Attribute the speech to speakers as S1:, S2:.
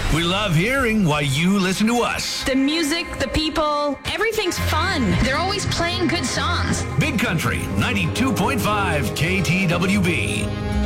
S1: We love hearing why you listen to us.
S2: The music, the people, everything's fun.
S3: They're always playing good songs.
S1: Big Country 92.5 KTWB.